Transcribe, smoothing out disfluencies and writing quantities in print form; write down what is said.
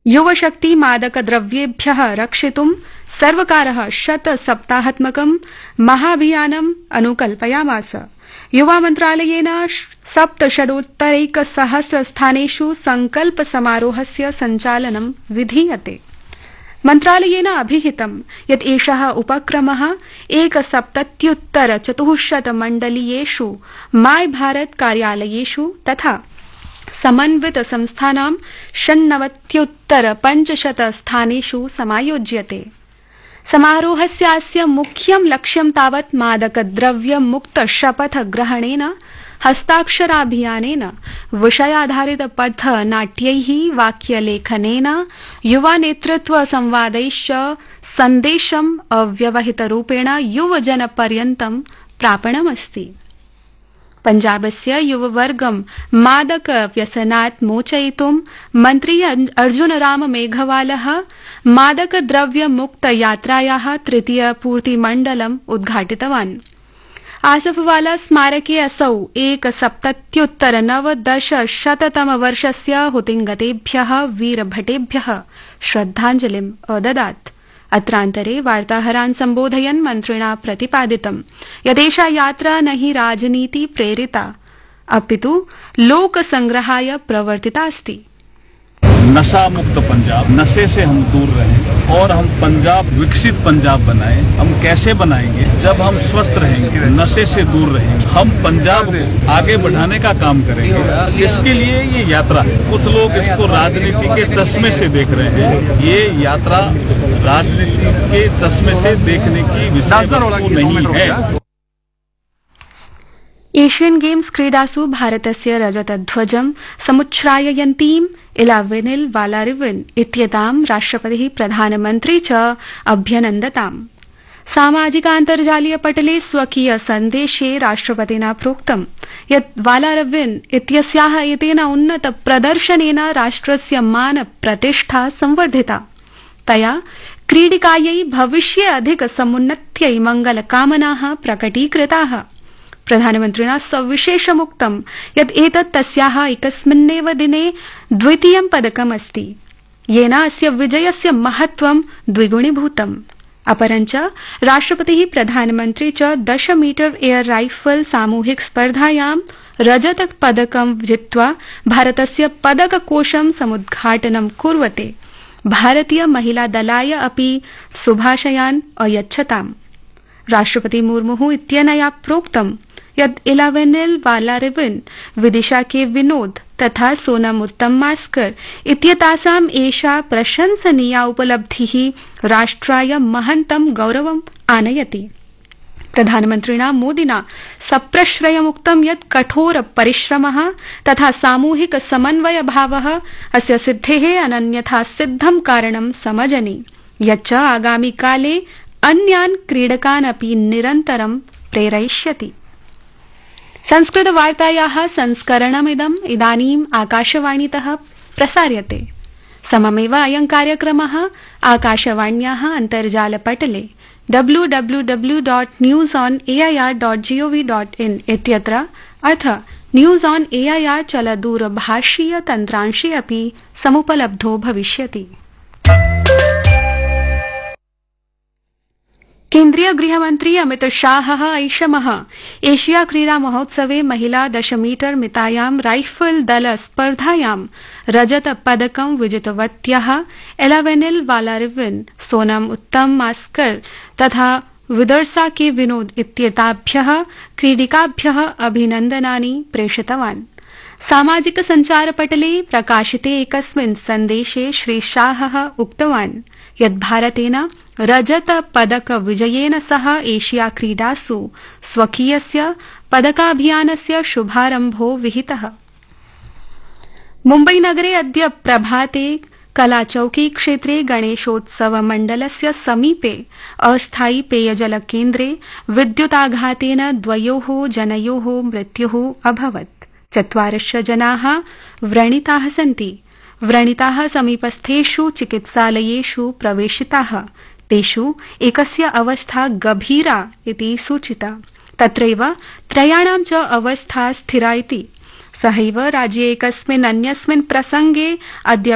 युवशक्ति मादकद्रव्येभ्यः रक्षितुं सर्वकारः 100 सप्ताहात्मकं महाभियानम् अनुकल्पयामास। युवा मन्त्रालयेन 17,100 स्थानेषु संकल्प समारोहस्य सञ्चालनं विधीयते। मन्त्रालयेन अभिहितं यत् एषः उपक्रमः 1,70,400 मण्डलीयेषु माय भारत कार्यालयेषु तथा समन्वित संस्थानां 96,500 स्थानेषु समायोज्यते। समारोहस्यास्य मुख्यं लक्ष्यं तावत् मादकद्रव्य मुक्त शपथ ग्रहणेन, हस्ताक्षराभियानेन, विषयाधारित पथनाट्यैः, वाक्यलेखनेन, युवा नेतृत्व संवादैश्च सन्देशम् अव्यवहितरूपेण युवजनपर्यन्तं प्रापणमस्ति। पंजाबस्य युववर्गं मादक व्यसनात् मोचयितुं मन्त्री अर्जुनराम मेघवालः मादकद्रव्य मुक्त यात्रायाः तृतीय पूर्तिमण्डलम् उद्घाटितवान्। आसफवाला स्मारके असौ 1,70,990 हुतिंगतेभ्यः वीरभटेभ्यः श्रद्धाञ्जलिम् अददात्। अत्रान्तरे वार्ताहरान् सम्बोधयन् मन्त्रिणा प्रतिपादितं यदेषा यात्रा न हि राजनीति प्रेरिता अपितु लोकसंग्रहाय प्रवर्तिता अस्ति। नशा मुक्त पंजाब, नशे से हम दूर रहें और हम पंजाब विकसित पंजाब बनाएं। हम कैसे बनाएंगे? जब हम स्वस्थ रहेंगे, नशे से दूर रहेंगे, हम पंजाब को आगे बढ़ाने का काम करेंगे। इसके लिए ये यात्रा है। कुछ लोग इसको राजनीति के चश्मे से देख रहे हैं। ये यात्रा राजनीति के चश्मे से देखने की विषय वस्तु नहीं है। एशियन गेम्स क्रीडासु भारतस्य रजतध्वजं समुच्छ्राययन्तीं इलावेनिल वालारिवन् इत्येतां राष्ट्रपतिः प्रधानमन्त्री च अभ्यनन्दताम्। सामाजिकान्तर्जालीय पटले स्वकीय सन्देशे राष्ट्रपतिना प्रोक्तं यत् वालारिवन् इत्यस्याः एतेन उन्नत प्रदर्शनेन राष्ट्रस्य मान प्रतिष्ठा संवर्धिता। तया क्रीडिकायै भविष्ये अधिक समुन्नत्यै मंगलकामनाः प्रकटीकृताः। प्रधानमन्त्रिणा सविशेषमुक्तं यत् एतत् तस्याः एकस्मिन्नेव दिने द्वितीयं पदकमस्ति, येन अस्य विजयस्य महत्त्वं द्विगुणीभूतम्। अपरञ्च राष्ट्रपतिः प्रधानमन्त्री च 10 मीटर एयर राइफल सामूहिक स्पर्धायां रजतपदकं जित्वा भारतस्य पदककोशं समुद्घाटनं कुर्वते भारतीय महिला दलाय अपि शुभाशयान् अयच्छताम्। राष्ट्रपति मुर्मुः इत्यनया प्रोक्तं यत् इलावेनिल वालारिवन्, विदिशा के विनोद तथा सोनम उत्तममास्कर इत्येतासाम् एषा प्रशंसनीया उपलब्धिः राष्ट्राय महन्तं गौरवम् आनयति। प्रधानमन्त्रिणा मोदिना सप्रश्रयमुक्तं यत् कठोर परिश्रमः तथा सामूहिक समन्वय भावः अस्य सिद्धेः अनन्यथा सिद्धं कारणं समजनि, यच्च आगामि काले अन्यान् क्रीडकान् अपि निरन्तरं प्रेरयिष्यति। संस्कृतवार्तायाः संस्करणमिदम् इदानीम् आकाशवाणीतः प्रसार्यते। सममेव अयं कार्यक्रमः आकाशवाण्याः अन्तर्जालपटले www.newsonair.gov.in इत्यत्र अथ न्यूज ऑन एआईआर चलदूरभाषीय तन्त्रांशे अपि समुपलब्धो भविष्यति। केन्द्रीय गृहमन्त्री अमित शाहः ऐषमः एशिया क्रीडा महोत्सवे महिला 10 मीटर मितायां राइफल दल स्पर्धायां रजत पदकं विजितवत्याः इलावेनिल वालारिवन्, सोनम उत्तममास्कर तथा विदर्सा के विनोद इत्येताभ्यः क्रीडिकाभ्यः अभिनन्दनानि प्रेषितवान्। सामाजिक सञ्चारपटले प्रकाशिते एकस्मिन् सन्देशे श्री शाहः उक्तवान् यत् भारतेन रजत पदक विजयेन सह एशिया क्रीडासु स्वकीयस्य पदकाभियानस्य शुभारम्भो विहितः। मुम्बईनगरे अद्य प्रभाते कलाचौकी क्षेत्रे गणेशोत्सव मण्डलस्य समीपे अस्थायी पेयजलकेन्द्रे विद्युताघातेन 2 जनयोः मृत्युः अभवत्। 4 जनाः व्रणिताः सन्ति। व्रणिताः समीपस्थेषु चिकित्सालयेषु प्रवेशिताः। तेषु एकस्य अवस्था गभीरा इति सूचिता। तत्रैव 3 च अवस्था स्थिरा इति। सहैव राज्ये एकस्मिन् अन्यस्मिन् प्रसंगे अद्य